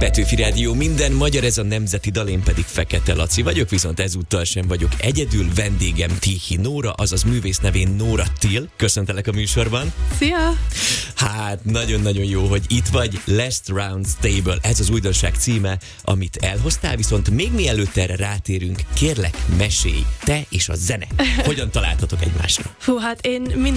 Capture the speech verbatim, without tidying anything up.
Petőfi Rádió, minden magyar, ez a nemzeti dal, én pedig Fekete Laci vagyok, viszont ezúttal sem vagyok egyedül, vendégem Tichy Nóra, azaz művész nevén Nóra Till. Köszöntelek a műsorban. Szia! Hát nagyon-nagyon jó, hogy itt vagy. Last Round Table, ez az újdonság címe, amit elhoztál, viszont még mielőtt erre rátérünk, kérlek, mesélj, te és a zene. Hogyan találtatok egymásra? Fú, hát én mind